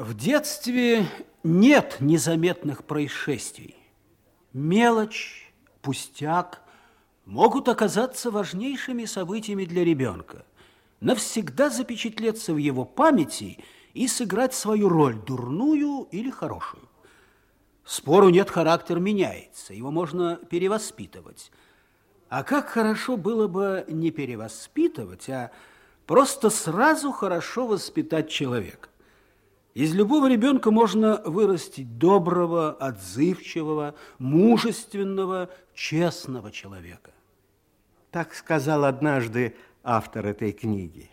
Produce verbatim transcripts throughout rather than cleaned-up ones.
В детстве нет незаметных происшествий. Мелочь, пустяк могут оказаться важнейшими событиями для ребенка, навсегда запечатлеться в его памяти и сыграть свою роль, дурную или хорошую. Спору нет, характер меняется, его можно перевоспитывать. А как хорошо было бы не перевоспитывать, а просто сразу хорошо воспитать человека. Из любого ребенка можно вырастить доброго, отзывчивого, мужественного, честного человека. Так сказал однажды автор этой книги.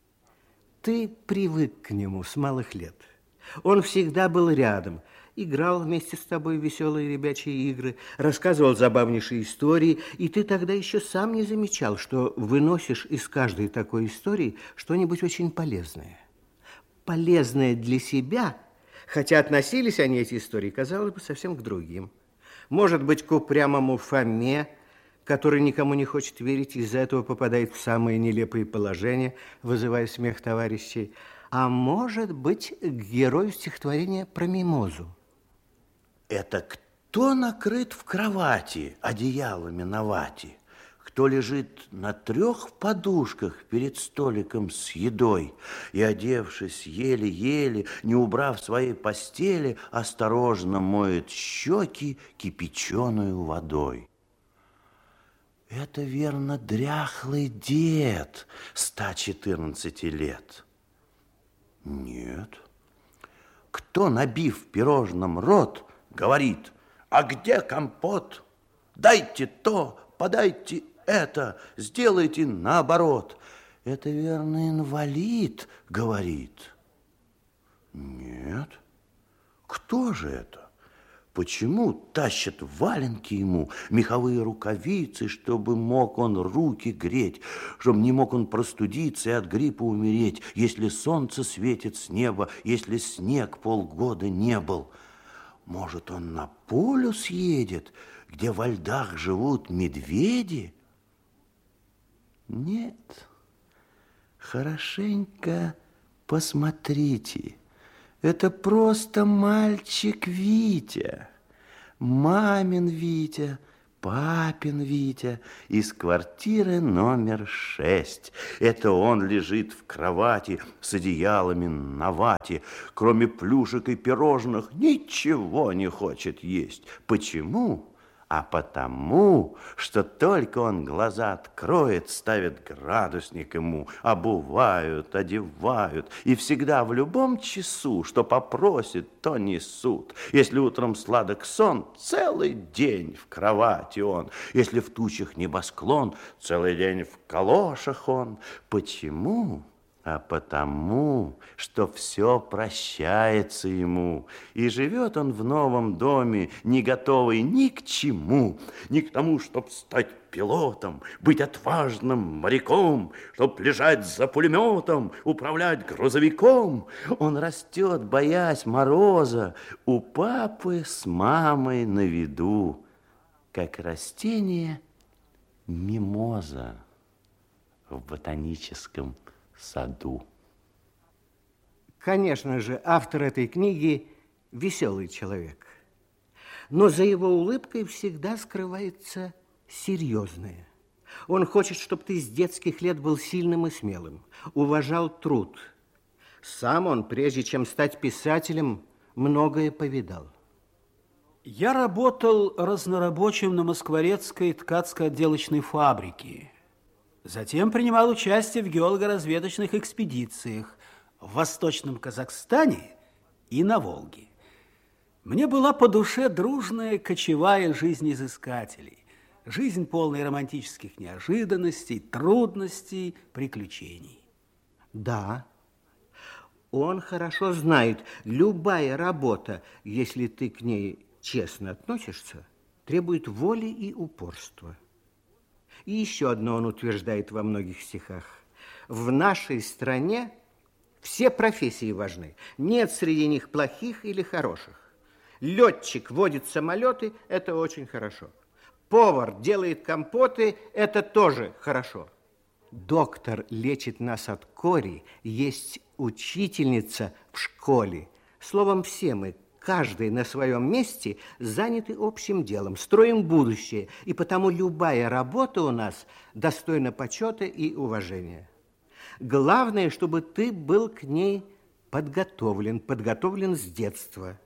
Ты привык к нему с малых лет. Он всегда был рядом, играл вместе с тобой в веселые ребячьи игры, рассказывал забавнейшие истории, и ты тогда еще сам не замечал, что выносишь из каждой такой истории что-нибудь очень полезное. Полезное для себя, хотя относились они, эти истории, казалось бы, совсем к другим. Может быть, к упрямому Фоме, который никому не хочет верить, из-за этого попадает в самые нелепые положения, вызывая смех товарищей. А может быть, к герою стихотворения про мимозу. Это кто накрыт в кровати одеялами на вате? Кто лежит на трех подушках перед столиком с едой и, одевшись еле-еле, не убрав своей постели, осторожно моет щеки кипяченую водой? Это, верно, дряхлый дед ста четырнадцати лет. Нет. Кто, набив пирожным рот, говорит: а где компот? Дайте то, подайте это, сделайте наоборот. Это, верно, инвалид говорит. Нет. Кто же это? Почему тащат валенки ему, меховые рукавицы, чтобы мог он руки греть, чтобы не мог он простудиться и от гриппа умереть, если солнце светит с неба, если снег полгода не был? Может, он на полюс едет, где во льдах живут медведи? Нет. Хорошенько посмотрите. Это просто мальчик Витя, мамин Витя, папин Витя из квартиры номер шесть. Это он лежит в кровати с одеялами на вате. Кроме плюшек и пирожных ничего не хочет есть. Почему? А потому, что только он глаза откроет, ставят градусник ему, обувают, одевают. И всегда в любом часу, что попросит, то несут. Если утром сладок сон, целый день в кровати он. Если в тучах небосклон, целый день в калошах он. Почему? А потому, что все прощается ему, и живет он в новом доме, не готовый ни к чему, ни к тому, чтоб стать пилотом, быть отважным моряком, чтоб лежать за пулеметом, управлять грузовиком. Он растет, боясь мороза, у папы с мамой на виду, как растение мимоза в ботаническом саду. Конечно же, автор этой книги веселый человек. Но за его улыбкой всегда скрывается серьезное. Он хочет, чтобы ты с детских лет был сильным и смелым, уважал труд. Сам он, прежде чем стать писателем, многое повидал. Я работал разнорабочим на Москворецкой ткацко-отделочной фабрике. Затем принимал участие в геолого-разведочных экспедициях в Восточном Казахстане и на Волге. Мне была по душе дружная кочевая жизнь изыскателей. Жизнь, полная романтических неожиданностей, трудностей, приключений. Да, он хорошо знает, любая работа, если ты к ней честно относишься, требует воли и упорства. И еще одно он утверждает во многих стихах. В нашей стране все профессии важны. Нет среди них плохих или хороших. Летчик водит самолеты – это очень хорошо. Повар делает компоты – это тоже хорошо. Доктор лечит нас от кори, есть учительница в школе. Словом, все мы, каждый на своем месте, заняты общим делом, строим будущее, и потому любая работа у нас достойна почета и уважения. Главное, чтобы ты был к ней подготовлен, подготовлен с детства.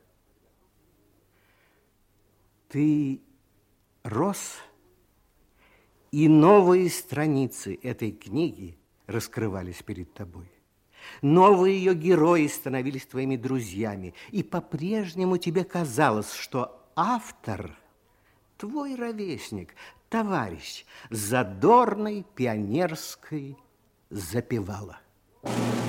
Ты рос, и новые страницы этой книги раскрывались перед тобой. Новые ее герои становились твоими друзьями, и по-прежнему тебе казалось, что автор – твой ровесник, товарищ задорной пионерской запевала.